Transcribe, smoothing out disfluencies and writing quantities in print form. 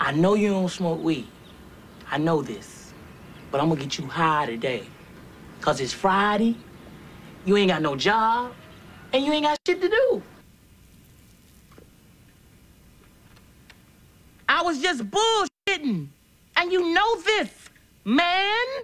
I know you don't smoke weed. I know this. But I'm gonna get you high today. Cause it's Friday, you ain't got no job, and you ain't got shit to do. I was just bullshitting. And you know this, man.